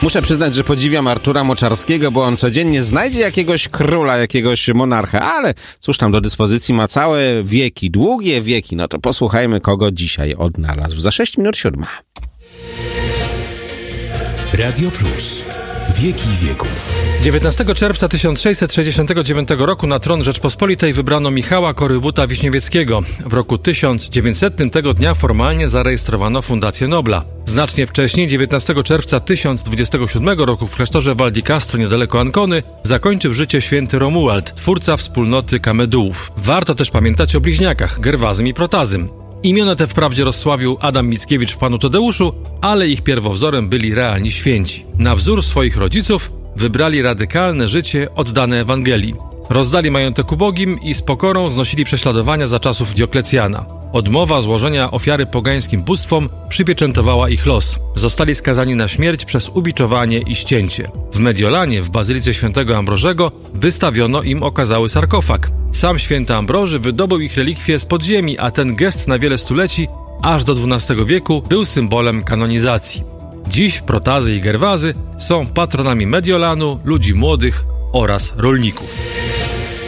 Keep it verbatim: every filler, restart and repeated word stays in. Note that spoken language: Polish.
Muszę przyznać, że podziwiam Artura Moczarskiego, bo on codziennie znajdzie jakiegoś króla, jakiegoś monarchę, ale cóż tam, do dyspozycji ma całe wieki, długie wieki. No to posłuchajmy, kogo dzisiaj odnalazł. Za sześć minut siódma. Radio Plus. Wieki wieków. dziewiętnastego czerwca tysiąc sześćset sześćdziesiątego dziewiątego roku na tron Rzeczpospolitej wybrano Michała Korybuta-Wiśniewieckiego. W roku tysiąc dziewięćsetnym tego dnia formalnie zarejestrowano Fundację Nobla. Znacznie wcześniej, dziewiętnastego czerwca tysiąc dwudziestego siódmego roku w klasztorze Val di Castro niedaleko Ancony zakończył życie święty Romuald, twórca wspólnoty Kamedułów. Warto też pamiętać o bliźniakach, Gerwazym i Protazym. Imiona te wprawdzie rozsławił Adam Mickiewicz w Panu Tadeuszu, ale ich pierwowzorem byli realni święci. Na wzór swoich rodziców wybrali radykalne życie oddane Ewangelii. Rozdali majątek ubogim i z pokorą znosili prześladowania za czasów Dioklecjana. Odmowa złożenia ofiary pogańskim bóstwom przypieczętowała ich los. Zostali skazani na śmierć przez ubiczowanie i ścięcie. W Mediolanie, w bazylice świętego Ambrożego, wystawiono im okazały sarkofag. Sam święty Ambroży wydobył ich relikwie z podziemi, a ten gest na wiele stuleci, aż do dwunastego wieku, był symbolem kanonizacji. Dziś Protazy i Gerwazy są patronami Mediolanu, ludzi młodych oraz rolników.